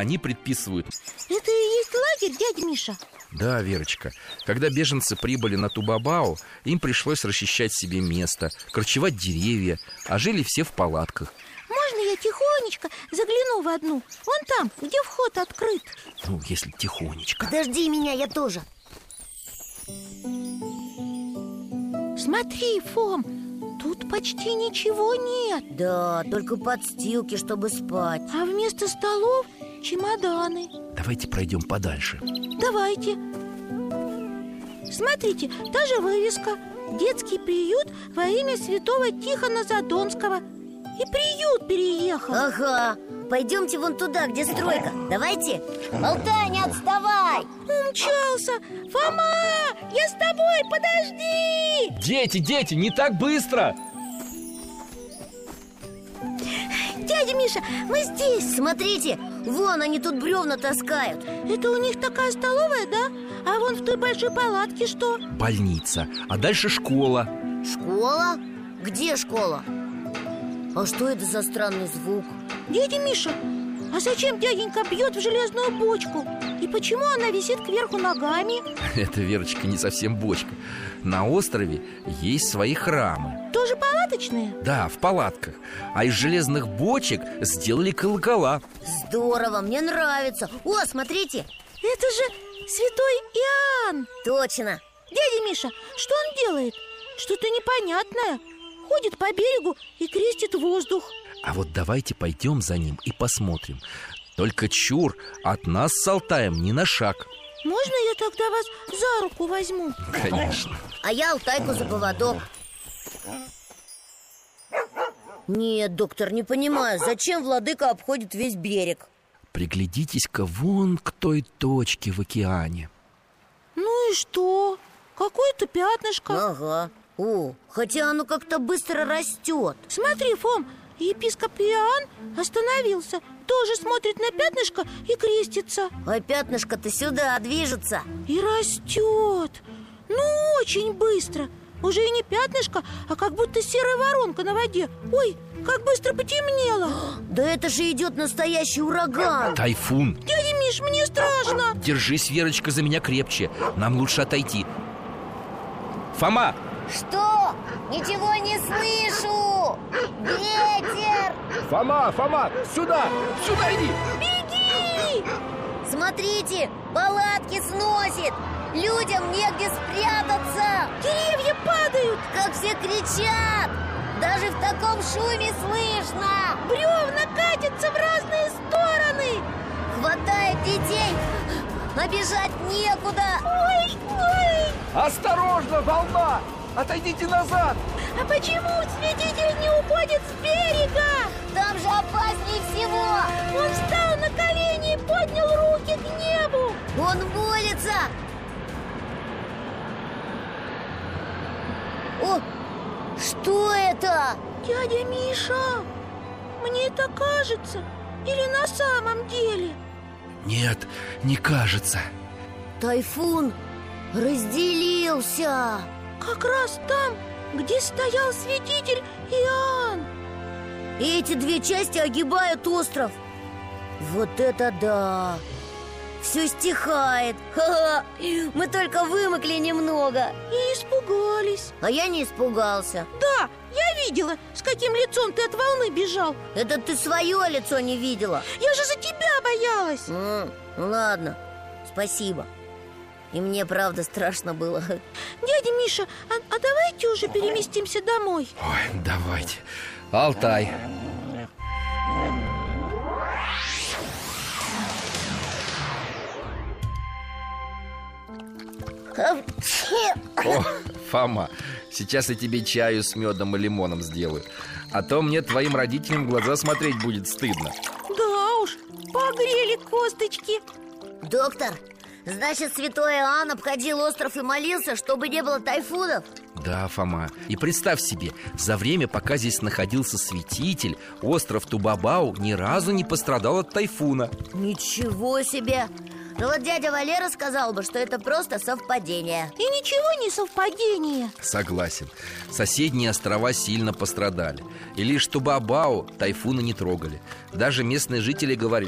они предписывают. Это и есть лагерь, дядя Миша? Да, Верочка, когда беженцы прибыли на Тубобау, им пришлось расчищать себе место, корчевать деревья, а жили все в палатках. Можно я тихонечко загляну в одну? Вон там, где вход открыт. Ну, если тихонечко. Подожди меня, я тоже. Смотри, Фом, тут почти ничего нет. Да, только подстилки, чтобы спать. А вместо столов чемоданы. Давайте пройдем подальше. Давайте. Смотрите, та же вывеска: детский приют во имя святого Тихона Задонского. И приют переехал. Ага, пойдемте вон туда, где стройка. Давайте. Алтай, не отставай. Умчался. Фома, я с тобой, подожди. Дети, не так быстро! Дядя Миша, мы здесь. Смотрите, вон они тут бревна таскают. Это у них такая столовая, да? А вон в той большой палатке что? Больница, а дальше школа. Школа? Где школа? А что это за странный звук? Дядя Миша, а зачем дяденька бьет в железную бочку? И почему она висит кверху ногами? Это, Верочка, не совсем бочка. На острове есть свои храмы. Тоже палаточные? Да, в палатках. А из железных бочек сделали колокола. Здорово, мне нравится. О, смотрите. Это же святой Иоанн. Точно. Дядя Миша, что он делает? Что-то непонятное. Ходит по берегу и крестит воздух. А вот давайте пойдем за ним и посмотрим. Только чур, от нас с Алтаем ни на шаг. Можно я тогда вас за руку возьму? Конечно. А я Алтайку за поводок. Нет, доктор, не понимаю, зачем владыка обходит весь берег? Приглядитесь-ка вон к той точке в океане. Ну и что? Какое-то пятнышко. Ага. О, хотя оно как-то быстро растет. Смотри, Фом, епископ Иоанн остановился, тоже смотрит на пятнышко и крестится. А пятнышко-то сюда движется. И растет. Ну, очень быстро. Уже и не пятнышко, а как будто серая воронка на воде. Ой, как быстро потемнело. Да это же идет настоящий ураган. Тайфун. Дядя Миш, мне страшно. Держись, Верочка, за меня крепче. Нам лучше отойти. Фома! Что? Ничего не слышу. Ветер. Фома, сюда иди. Беги! Смотрите, палатки сносит. Людям негде спрятаться. Деревья падают. Как все кричат. Даже в таком шуме слышно. Бревна катятся в разные стороны. Хватает детей, а бежать некуда. Ой. Осторожно, волна! Отойдите назад! А почему святитель не уходит с берега? Там же опаснее всего. Он встал на колени и поднял руки к небу. Он молится. О, что это? Дядя Миша, мне это кажется? Или на самом деле? Нет, не кажется. Тайфун разделился. Как раз там, где стоял святитель Иоанн. И эти две части огибают остров. Вот это да! Все стихает. Ха-ха. Мы только вымокли немного. И испугались. А я не испугался. Да, я видела, с каким лицом ты от волны бежал. Это ты свое лицо не видела. Я же за тебя боялась. Ну ладно, спасибо. И мне правда страшно было. Дядя Миша, а давайте уже переместимся домой. Ой, давайте. Алтай. О, Фома, сейчас я тебе чаю с медом и лимоном сделаю. А то мне твоим родителям в глаза смотреть будет стыдно. Да уж, погрели косточки. Доктор, значит, святой Иоанн обходил остров и молился, чтобы не было тайфунов? Да, Фома. И представь себе, за время, пока здесь находился святитель, остров Тубобау ни разу не пострадал от тайфуна. Ничего себе! Ну вот дядя Валера сказал бы, что это просто совпадение. И ничего не совпадение. Согласен. Соседние острова сильно пострадали. И лишь Тубобау тайфуны не трогали. Даже местные жители говорили,